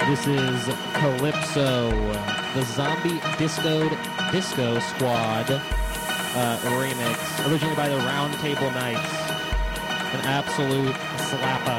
This is Calypso, the Zombie Disco Squad remix, originally by the Round Table Knights. An absolute slapper.